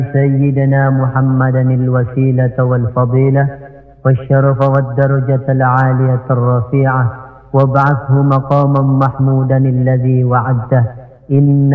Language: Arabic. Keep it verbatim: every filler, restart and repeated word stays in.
سيدنا محمدا الوسيلة والفضيلة والشرف والدرجة العالية الرفيعة، وابعثه مقاما محمودا الذي وعدته. إن